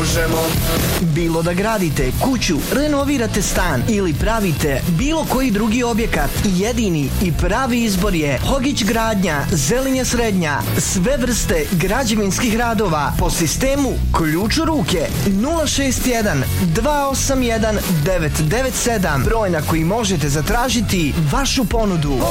možemo. Bilo da gradite kuću, renovirate stan ili pravite bilo koji drugi objekat, jedini i pravi izbor je Hogić gradnja, Zelinje Srednja. Sve vrste građevinskih radova po sistemu ključ u ruke. 061 281 997, broj na koji možete zatražiti vašu ponudu.